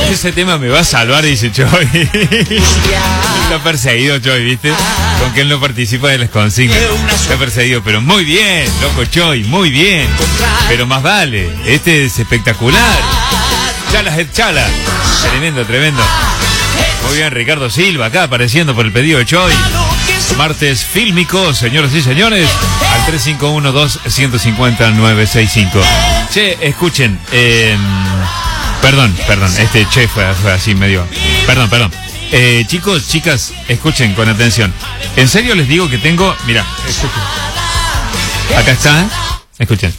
Ese tema me va a salvar, dice Choi. Está perseguido Choi, ¿viste? Con que él no participa de las consignas. Está perseguido, pero muy bien, loco Choi, muy bien. Pero más vale, este es espectacular. Chala. Tremendo, tremendo. Muy bien, Ricardo Silva, acá apareciendo por el pedido de Choi. Martes fílmico, señoras y señores, al 351-250-965. Che, escuchen, perdón, este che fue así medio... Perdón. Chicos, chicas, escuchen con atención. En serio les digo que tengo... Mira, escuchen. Acá está, escuchen.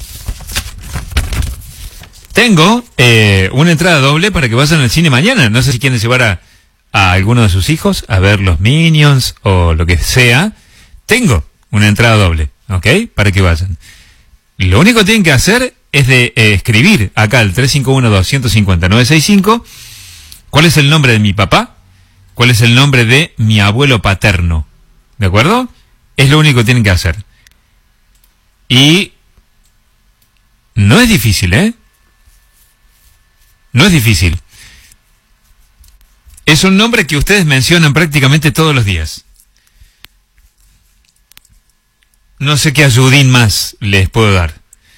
Tengo una entrada doble para que vayan al cine mañana. No sé si quieren llevar a alguno de sus hijos a ver los Minions o lo que sea. Tengo una entrada doble, ¿ok? Para que vayan. Lo único que tienen que hacer es de escribir acá al 351-250-965 cuál es el nombre de mi papá, cuál es el nombre de mi abuelo paterno, ¿de acuerdo? Es lo único que tienen que hacer. Y no es difícil, ¿eh? No es difícil. Es un nombre que ustedes mencionan prácticamente todos los días. No sé qué ayudín más les puedo dar.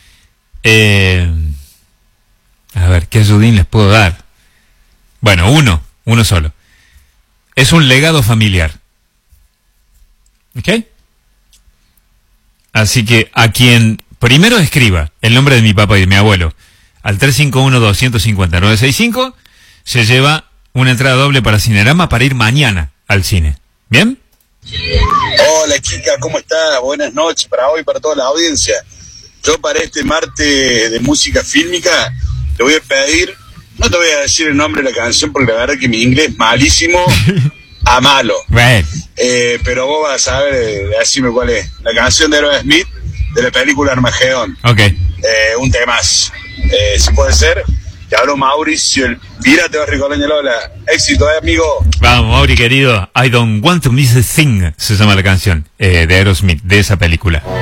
A ver, ¿qué ayudín les puedo dar? Bueno, uno solo. Es un legado familiar. ¿Ok? Así que a quien primero escriba el nombre de mi papá y de mi abuelo al 351-250-965 se lleva una entrada doble para Cinerama para ir mañana al cine. ¿Bien? Hola chica, ¿cómo estás? Buenas noches para hoy, para toda la audiencia. Yo para este martes de música fílmica te voy a pedir, no te voy a decir el nombre de la canción porque la verdad que mi inglés es malísimo a malo. Right. Pero vos vas a saber, decime cuál es. La canción de Aerosmith de la película Armagedón. Ok. Un temazo. Si puede ser. Te hablo Mauricio, el pirata de Barricolón y Lola. Éxito, amigo. Vamos, Mauri, querido. I don't want to miss a thing, se llama la canción de Aerosmith, de esa película.